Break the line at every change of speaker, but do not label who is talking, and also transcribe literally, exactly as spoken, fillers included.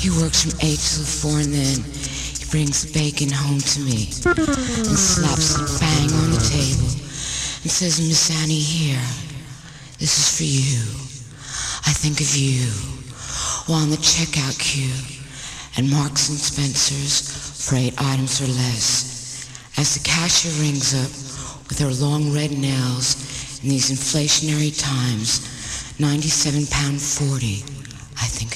He works from eight till four and then he brings the bacon home to me and slaps it bang on the table and says, Miss Annie, here, this is for you. I think of you while in the checkout queue at Marks and Spencer's for eight items or less. As the cashier rings up with her long red nails in these inflationary times, ninety-seven pound forty, I think